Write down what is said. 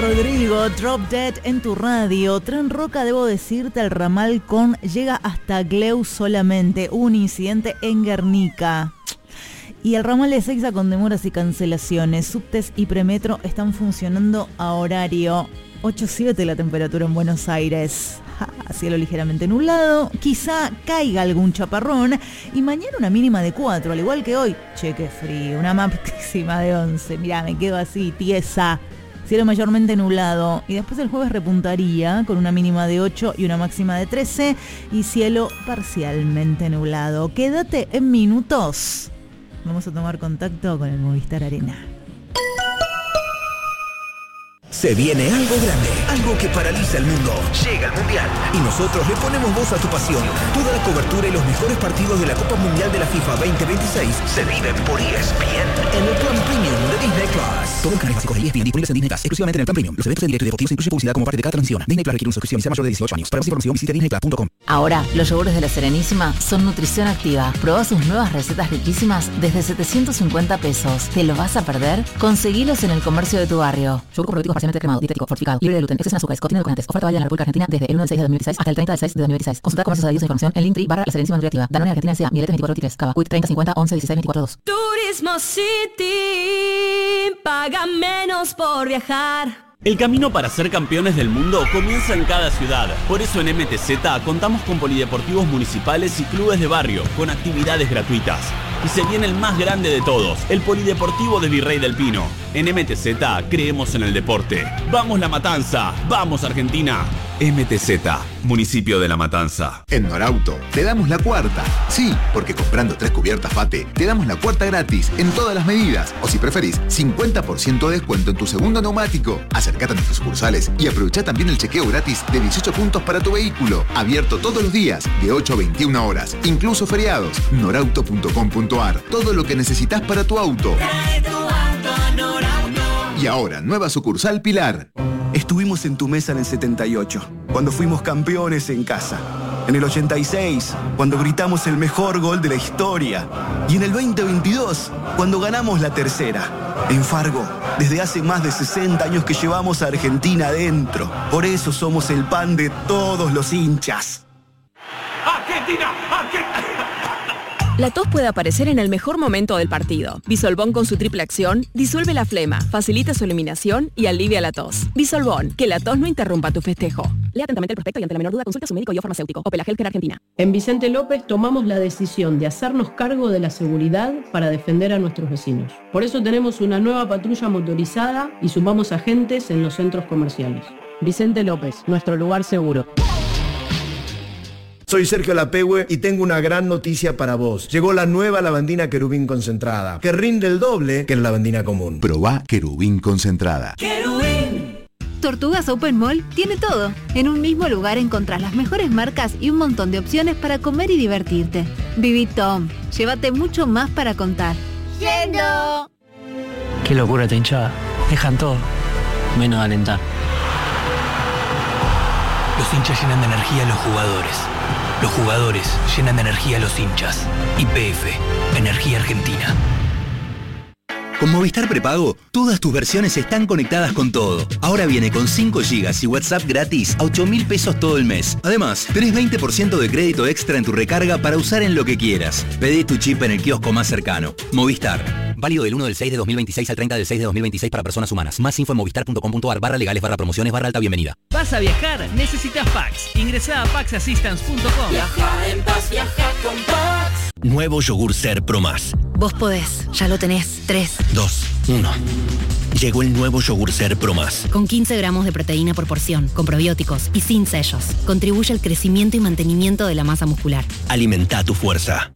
Rodrigo, Drop Dead en tu radio. Tren Roca, debo decirte, el ramal con llega hasta Gleu solamente. Hubo un incidente en Guernica. Y el ramal de Ezeiza con demoras y cancelaciones. Subtes y premetro están funcionando a horario. 8-7 la temperatura en Buenos Aires. Cielo ligeramente nublado, quizá caiga algún chaparrón y mañana una mínima de 4, al igual que hoy. Che, qué frío, una máxima de 11. Mirá, me quedo así, tiesa. Cielo mayormente nublado y después el jueves repuntaría con una mínima de 8 y una máxima de 13 y cielo parcialmente nublado. Quédate en minutos. Vamos a tomar contacto con el Movistar Arena. Se viene algo grande, algo que paraliza el mundo. Llega el Mundial y nosotros le ponemos voz a tu pasión. Toda la cobertura y los mejores partidos de la Copa Mundial de la FIFA 2026 se viven por ESPN en el plan premium de Disney Plus. Todos los canales básicos de ESPN disponibles en Disney Plus, exclusivamente en el plan premium. Los eventos en directo y deportivos incluyen publicidad como parte de cada transmisión. Disney Plus requiere una suscripción y sea mayor de 18 años. Para más información visite disneyplus.com. Ahora, los yogures de La Serenísima son nutrición activa. Probá sus nuevas recetas riquísimas desde 750 pesos. ¿Te lo vas a perder? Conseguilos en el comercio de tu barrio. Yogur probiótico parcialmente cremado, dietético, fortificado, libre de gluten, exceso en azúcares, contiene edulcorantes. Oferta válida en la República Argentina desde el 1 del 6 de 2016 hasta el 30 del 6 de 2016. Consulta comercios adheridos e información en Linktree/La Serenísima Nutriactiva. Danone Argentina S.A. Miletes 2423. Cava. Quick 30 50 11 16 24 2. Turismo City. Paga menos por viajar. El camino para ser campeones del mundo comienza en cada ciudad. Por eso en MTZ contamos con polideportivos municipales y clubes de barrio, con actividades gratuitas. Y se viene el más grande de todos, el Polideportivo de Virrey del Pino. En MTZ creemos en el deporte. ¡Vamos La Matanza! ¡Vamos Argentina! MTZ, Municipio de La Matanza. En Norauto te damos la cuarta. Sí, porque comprando 3 cubiertas FATE te damos la cuarta gratis en todas las medidas. O si preferís, 50% de descuento en tu segundo neumático. Acercate a nuestras sucursales y aprovecha también el chequeo gratis de 18 puntos para tu vehículo. Abierto todos los días, de 8 a 21 horas, incluso feriados. Norauto.com.ar. Todo lo que necesitas para tu auto. Trae tu auto a Norauto. Y ahora, nueva sucursal Pilar. Estuvimos en tu mesa en el 78, cuando fuimos campeones en casa. En el 86, cuando gritamos el mejor gol de la historia. Y en el 2022, cuando ganamos la tercera. En Fargo, desde hace más de 60 años que llevamos a Argentina adentro. Por eso somos el pan de todos los hinchas. ¡Argentina! ¡Argentina! La tos puede aparecer en el mejor momento del partido. Bisolbón con su triple acción disuelve la flema, facilita su eliminación y alivia la tos. Bisolbón, que la tos no interrumpa tu festejo. Lea atentamente el prospecto y ante la menor duda consulta a su médico y o farmacéutico. Opel Healthcare Argentina. En Vicente López tomamos la decisión de hacernos cargo de la seguridad para defender a nuestros vecinos. Por eso tenemos una nueva patrulla motorizada y sumamos agentes en los centros comerciales. Vicente López, nuestro lugar seguro. Soy Sergio Lapehue y tengo una gran noticia para vos. Llegó la nueva lavandina Querubín concentrada, que rinde el doble que la lavandina común. Probá Querubín concentrada. Querubín. Tortugas Open Mall tiene todo. En un mismo lugar encontrás las mejores marcas y un montón de opciones para comer y divertirte. Viví Tom, llévate mucho más para contar. ¡Yendo! Qué locura esta hinchada. Dejan todo, menos alentar. Los hinchas llenan de energía a los jugadores. Los jugadores llenan de energía a los hinchas. YPF, Energía Argentina. Con Movistar Prepago, todas tus versiones están conectadas con todo. Ahora viene con 5 GB y WhatsApp gratis a 8.000 pesos todo el mes. Además, tenés 20% de crédito extra en tu recarga para usar en lo que quieras. Pedí tu chip en el kiosco más cercano. Movistar. Válido del 1 del 6 de 2026 al 30 del 6 de 2026 para personas humanas. Más info en movistar.com.ar/legales/promociones/alta bienvenida. ¿Vas a viajar? Necesitas Pax. Ingresá a paxassistance.com. Viaja en paz, viaja con Pax. Nuevo yogur Ser Pro Más. Vos podés, ya lo tenés. 3, 2, 1. Llegó el nuevo yogur Ser Pro Más. Con 15 gramos de proteína por porción, con probióticos y sin sellos. Contribuye al crecimiento y mantenimiento de la masa muscular. Alimenta tu fuerza.